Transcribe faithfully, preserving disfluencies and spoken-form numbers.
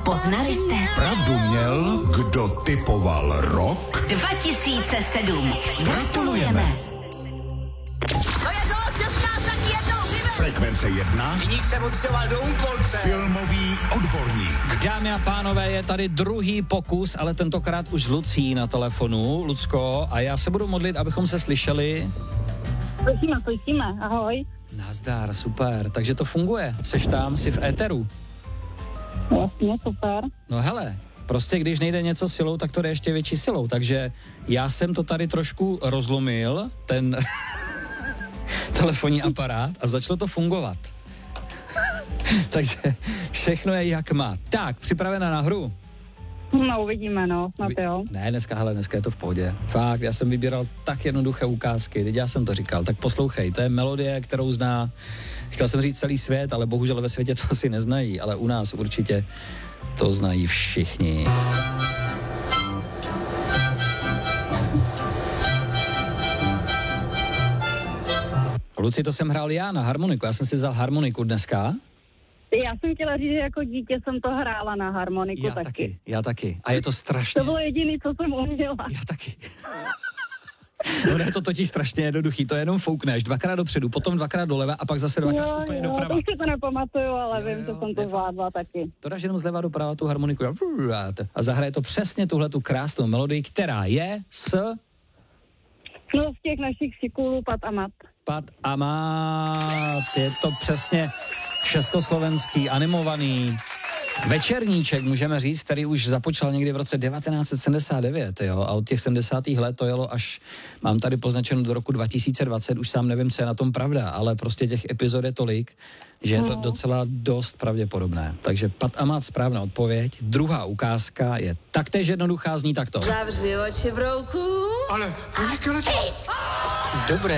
Poznali jste? Pravdu měl, kdo typoval rok? dva tisíce sedm. Gratulujeme. To je dost, že jsme nás taky jednou vyvedli. Frekvence jedna. Viník se odstěhoval do Úmpolce. Filmový odborník. Dámy a pánové, je tady druhý pokus, ale tentokrát už s Lucí na telefonu. Lucko, a já se budu modlit, abychom se slyšeli. Slyšíme, slyšíme, ahoj. Nazdar, super, takže to funguje. Seš tam, jsi v éteru. Jasně, super. No hele, prostě když nejde něco silou, tak to jde ještě větší silou, takže já jsem to tady trošku rozlomil, ten telefonní aparát a začalo to fungovat. Takže všechno je jak má. Tak, připravena na hru? No, uvidíme, no, snad jo. Ne, dneska, hele, dneska je to v pohodě. Fakt, já jsem vybíral tak jednoduché ukázky, teď já jsem to říkal, tak poslouchej, to je melodie, kterou zná, chtěl jsem říct celý svět, ale bohužel ve světě to asi neznají, ale u nás určitě to znají všichni. Luci, to jsem hrál já na harmoniku, já jsem si vzal harmoniku dneska. Já jsem chtěla říct, že jako dítě jsem to hrála na harmoniku Já taky. taky, já taky. A je to strašně... To bylo jediné, co jsem uměla. Já taky. No ne, to totiž strašně jednoduchý, to jenom foukneš dvakrát dopředu, potom dvakrát doleva a pak zase dvakrát jo, úplně jo, doprava. teď si to nepamatuju, ale Jo, vím, jo, že jsem to nefakt. zvládla taky. To dáš jenom zleva doprava tu harmoniku a zahraje to přesně tuhletu krásnou melodii, která je s... No z těch našich šikulů Pat a Mat. Pat a Mat. Je to přesně československý animovaný večerníček, můžeme říct, který už započal někdy v roce devatenáct set sedmdesát devět, jo, a od těch sedmdesátých let to jelo až, mám tady poznačeno do roku dva tisíce dvacet, už sám nevím, co je na tom pravda, ale prostě těch epizod je tolik, že je to docela dost pravděpodobné. Takže Pat a Mat, správná odpověď. Druhá ukázka je taktéž jednoduchá, zní takto. Zavři oči, brouku. Ale, paní Kelečko. Dobré